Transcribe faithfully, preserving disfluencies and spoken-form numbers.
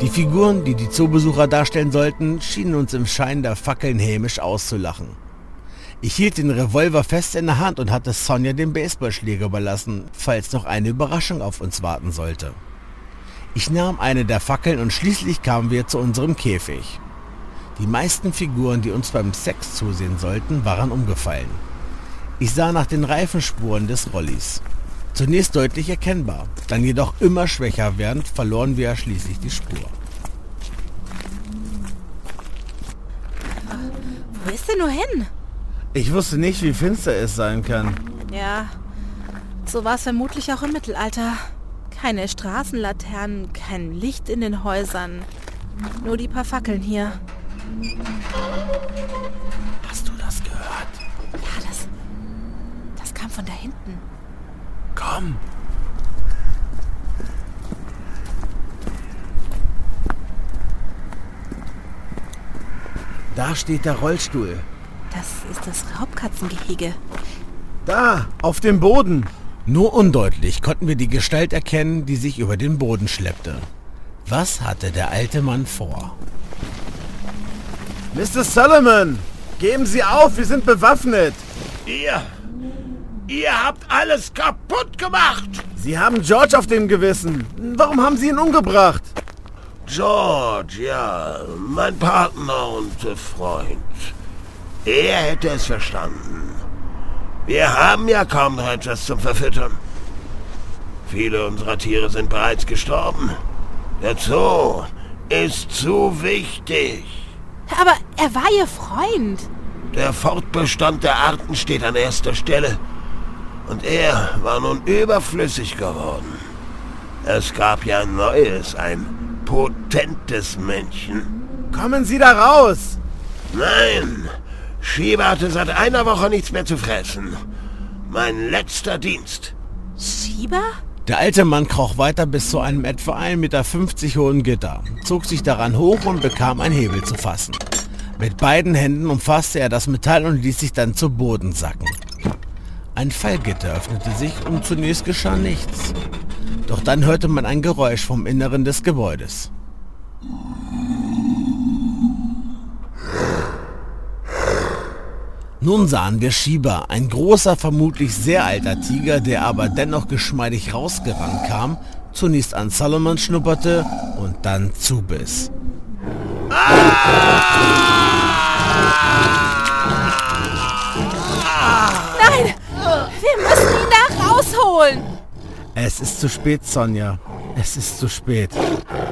Die Figuren, die die Zoobesucher darstellen sollten, schienen uns im Schein der Fackeln hämisch auszulachen. Ich hielt den Revolver fest in der Hand und hatte Sonja den Baseballschläger überlassen, falls noch eine Überraschung auf uns warten sollte. Ich nahm eine der Fackeln und schließlich kamen wir zu unserem Käfig. Die meisten Figuren, die uns beim Sex zusehen sollten, waren umgefallen. Ich sah nach den Reifenspuren des Rollis. Zunächst deutlich erkennbar, dann jedoch immer schwächer werdend, verloren wir schließlich die Spur. Wo ist denn nur hin? Ich wusste nicht, wie finster es sein kann. Ja, so war es vermutlich auch im Mittelalter. Keine Straßenlaternen, kein Licht in den Häusern. Nur die paar Fackeln hier. Hast du das gehört? Ja, das... Das kam von da hinten. Komm! Da steht der Rollstuhl. Das ist das Raubkatzengehege. Da, auf dem Boden. Nur undeutlich konnten wir die Gestalt erkennen, die sich über den Boden schleppte. Was hatte der alte Mann vor? Mister Solomon, geben Sie auf, wir sind bewaffnet. Ihr, ihr habt alles kaputt gemacht. Sie haben George auf dem Gewissen. Warum haben Sie ihn umgebracht? George, ja, mein Partner und äh, Freund. Er hätte es verstanden. Wir haben ja kaum noch etwas zum Verfüttern. Viele unserer Tiere sind bereits gestorben. Der Zoo ist zu wichtig. Aber er war Ihr Freund. Der Fortbestand der Arten steht an erster Stelle. Und er war nun überflüssig geworden. Es gab ja ein neues, ein potentes Männchen. Kommen Sie da raus! Nein, Shiba hatte seit einer Woche nichts mehr zu fressen. Mein letzter Dienst. Shiba? Der alte Mann kroch weiter bis zu einem etwa ein Meter fünfzig hohen Gitter, zog sich daran hoch und bekam einen Hebel zu fassen. Mit beiden Händen umfasste er das Metall und ließ sich dann zu Boden sacken. Ein Fallgitter öffnete sich und zunächst geschah nichts. Doch dann hörte man ein Geräusch vom Inneren des Gebäudes. Nun sahen wir Shiba, ein großer, vermutlich sehr alter Tiger, der aber dennoch geschmeidig rausgerannt kam, zunächst an Solomon schnupperte und dann zubiss. Nein! Wir müssen ihn da rausholen! Es ist zu spät, Sonja. Es ist zu spät.